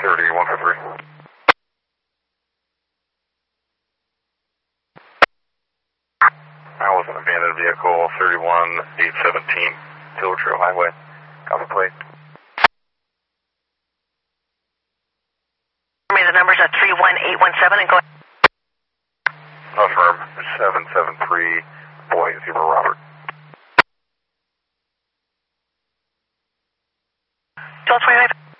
30-153. I was an abandoned vehicle, 31817, Silver Trail Highway. Copy plate. The number's at 31817 and go ahead. Affirm, 773, boy, Zebra Robert. 1225.